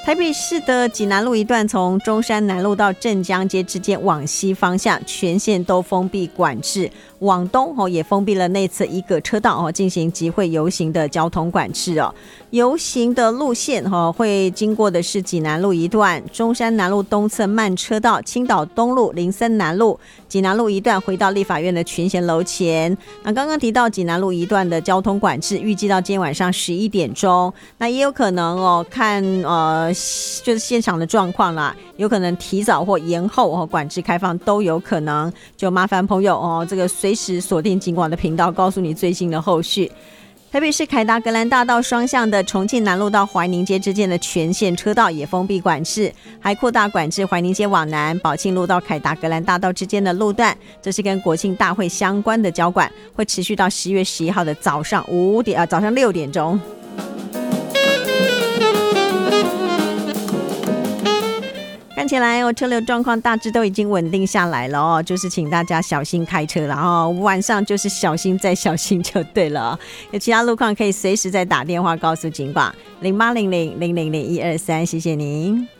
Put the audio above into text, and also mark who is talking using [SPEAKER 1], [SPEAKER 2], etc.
[SPEAKER 1] 台北市的济南路一段从中山南路到镇江街之间往西方向全线都封闭管制，往东也封闭了内侧一个车道进行集会游行的交通管制哦。游行的路线会经过的是济南路一段、中山南路东侧慢车道、青岛东路、林森南路、济南路一段回到立法院的群贤楼前。那刚刚提到济南路一段的交通管制，预计到今天晚上11点钟，那也有可能看就是现场的状况啦，有可能提早或延后管制开放都有可能，就麻烦朋友这个随时锁定警广的频道，告诉你最新的后续。台北市凯达格兰大道双向的重庆南路到怀宁街之间的全线车道也封闭管制，还扩大管制怀宁街往南、宝庆路到凯达格兰大道之间的路段，这是跟国庆大会相关的交管，会持续到10月11号的早上6点钟。看起来车流状况大致都已经稳定下来了就是请大家小心开车了晚上就是小心再小心就对了有其他路况可以随时再打电话告诉警广0800000123，谢谢您。